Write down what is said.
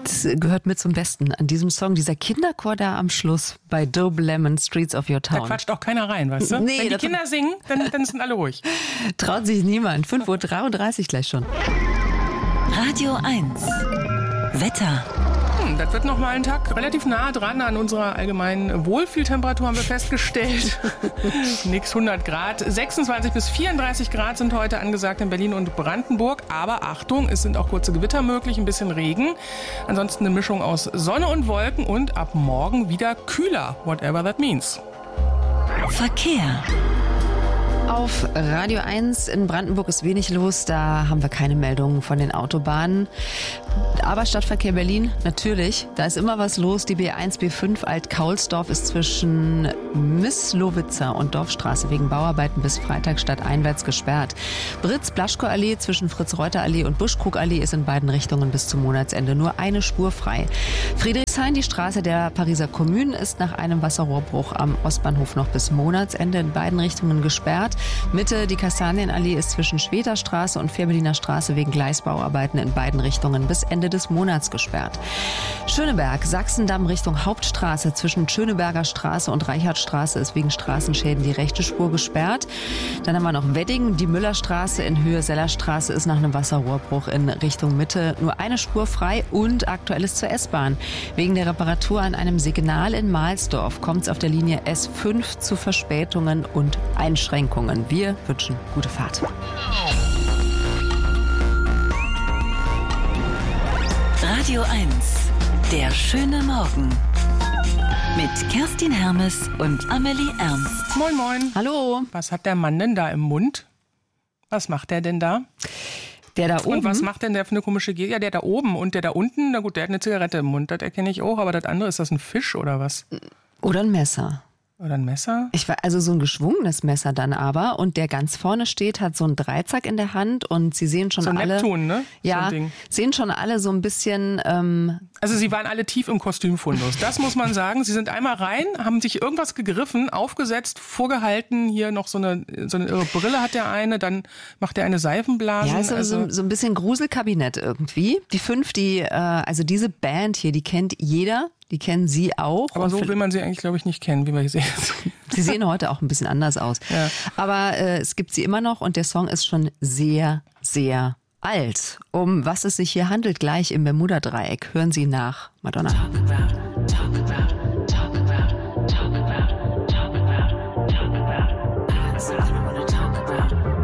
Das gehört mit zum Besten an diesem Song, dieser Kinderchor da am Schluss bei Dope Lemon, Streets of Your Town. Da quatscht auch keiner rein, weißt du? Nee, wenn die Kinder singen, dann sind alle ruhig. Traut sich niemand. 5:33 Uhr gleich schon. Radio 1. Wetter. Das wird noch mal ein Tag relativ nah dran an unserer allgemeinen Wohlfühltemperatur, haben wir festgestellt. Nix 100 Grad. 26 bis 34 Grad sind heute angesagt in Berlin und Brandenburg. Aber Achtung, es sind auch kurze Gewitter möglich, ein bisschen Regen. Ansonsten eine Mischung aus Sonne und Wolken und ab morgen wieder kühler, whatever that means. Verkehr. Auf Radio 1 in Brandenburg ist wenig los, da haben wir keine Meldungen von den Autobahnen. Aber Stadtverkehr Berlin, natürlich, da ist immer was los. Die B1, B5 Alt-Kaulsdorf ist zwischen Misslowitzer und Dorfstraße wegen Bauarbeiten bis Freitag stadteinwärts gesperrt. Britz-Blaschko-Allee zwischen Fritz-Reuter-Allee und Buschkrug-Allee ist in beiden Richtungen bis zum Monatsende nur eine Spur frei. Friedrichshain, die Straße der Pariser Kommune, ist nach einem Wasserrohrbruch am Ostbahnhof noch bis Monatsende in beiden Richtungen gesperrt. Mitte, die Kastanienallee ist zwischen Schweterstraße und Fehrbelliner Straße wegen Gleisbauarbeiten in beiden Richtungen bis Ende des Monats gesperrt. Schöneberg, Sachsendamm Richtung Hauptstraße zwischen Schöneberger Straße und Reichardtstraße ist wegen Straßenschäden die rechte Spur gesperrt. Dann haben wir noch Wedding, die Müllerstraße in Höhe Sellerstraße ist nach einem Wasserrohrbruch in Richtung Mitte nur eine Spur frei und aktuelles zur S-Bahn. Wegen der Reparatur an einem Signal in Mahlsdorf kommt es auf der Linie S5 zu Verspätungen und Einschränkungen. Wir wünschen gute Fahrt. Radio 1. Der schöne Morgen. Mit Kerstin Hermes und Amelie Ernst. Moin, moin. Hallo. Was hat der Mann denn da im Mund? Was macht der denn da? Der da oben. Und was macht denn der für eine komische Geste? Ja, der da oben und der da unten. Na gut, der hat eine Zigarette im Mund, das erkenne ich auch. Aber das andere, ist das ein Fisch oder was? Oder ein Messer. Oder ein Messer? Also so ein geschwungenes Messer dann aber. Und der ganz vorne steht, hat so einen Dreizack in der Hand und sie sehen schon so alle. Neptun, ne? Ja, so ein Ding. sehen schon alle so ein bisschen. Also sie waren alle tief im Kostümfundus. Das muss man sagen. Sie sind einmal rein, haben sich irgendwas gegriffen, aufgesetzt, vorgehalten. Hier noch so eine irre Brille hat der eine, dann macht der eine Seifenblase. Ja, so ein bisschen Gruselkabinett irgendwie. Die 5, also diese Band hier, die kennt jeder. Die kennen Sie auch. Aber so will man sie eigentlich, glaube ich, nicht kennen, wie wir hier sehen. Sie sehen heute auch ein bisschen anders aus. Ja. Aber es gibt sie immer noch und der Song ist schon sehr, sehr alt. Um was es sich hier handelt, gleich im Bermuda-Dreieck, hören Sie nach Madonna.